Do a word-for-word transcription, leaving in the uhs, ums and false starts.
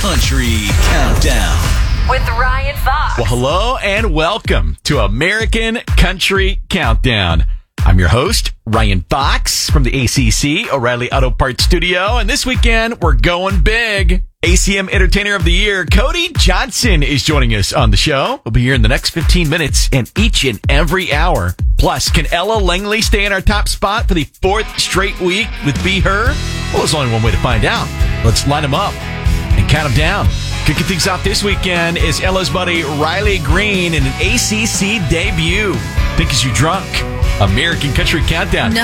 Country Countdown with Ryan Fox. Well, hello and welcome to American Country Countdown. I'm your host, Ryan Fox from the A C C, O'Reilly Auto Parts Studio. And this weekend, we're going big. A C M Entertainer of the Year, Cody Johnson, is joining us on the show. We'll be here in the next fifteen minutes and each and every hour. Plus, can Ella Langley stay in our top spot for the fourth straight week with Be Her? Well, there's only one way to find out. Let's line them up and count them down. Kicking things off this weekend is Ella's buddy Riley Green in an A C C debut. Think Is You Drunk? American Country Countdown. No.